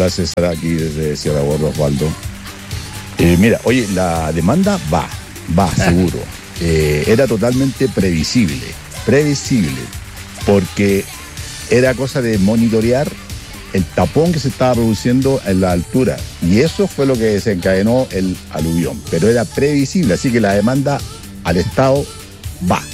Hola César, aquí desde Sierra Gorda, Osvaldo. Mira, oye, la demanda va, seguro. Era totalmente previsible, porque era cosa de monitorear el tapón que se estaba produciendo en la altura, y eso fue lo que desencadenó el aluvión, pero era previsible, así que la demanda al Estado va.